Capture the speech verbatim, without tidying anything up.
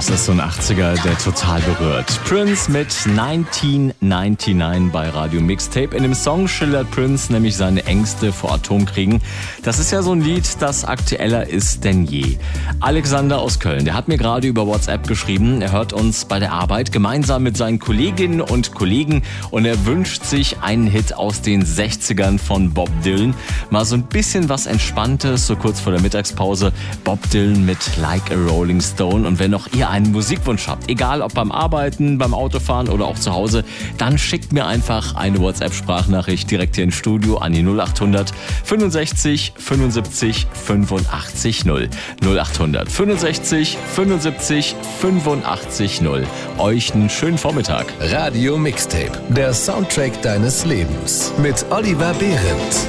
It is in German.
ist so ein achtziger, der total berührt. Prince mit neunzehnhundertneunundneunzig bei Radio Mixtape. In dem Song schildert Prince nämlich seine Ängste vor Atomkriegen. Das ist ja so ein Lied, das aktueller ist denn je. Alexander aus Köln, der hat mir gerade über WhatsApp geschrieben. Er hört uns bei der Arbeit gemeinsam mit seinen Kolleginnen und Kollegen und er wünscht sich einen Hit aus den sechzigern von Bob Dylan. Mal so ein bisschen was Entspanntes, so kurz vor der Mittagspause. Bob Dylan mit Like a Rolling Stone. Und wenn noch ihr einen Musikwunsch habt, egal ob beim Arbeiten, beim Autofahren oder auch zu Hause, dann schickt mir einfach eine WhatsApp-Sprachnachricht direkt hier ins Studio an die null acht hundert fünfundsechzig fünfundsiebzig fünfundachtzig null. null acht hundert fünfundsechzig fünfundsiebzig fünfundachtzig null. Euch einen schönen Vormittag. Radio Mixtape, der Soundtrack deines Lebens mit Oliver Behrendt.